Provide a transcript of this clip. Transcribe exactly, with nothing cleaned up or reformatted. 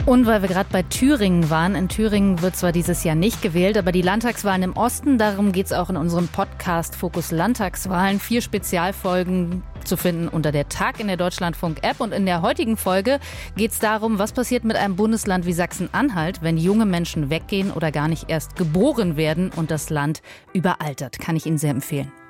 Und weil wir gerade bei Thüringen waren, in Thüringen wird zwar dieses Jahr nicht gewählt, aber die Landtagswahlen im Osten, darum geht es auch in unserem Podcast Fokus Landtagswahlen. Vier Spezialfolgen zu finden unter der Tag in der Deutschlandfunk-App. Und in der heutigen Folge geht es darum, was passiert mit einem Bundesland wie Sachsen-Anhalt, wenn junge Menschen weggehen oder gar nicht erst geboren werden und das Land überaltert. Kann ich Ihnen sehr empfehlen.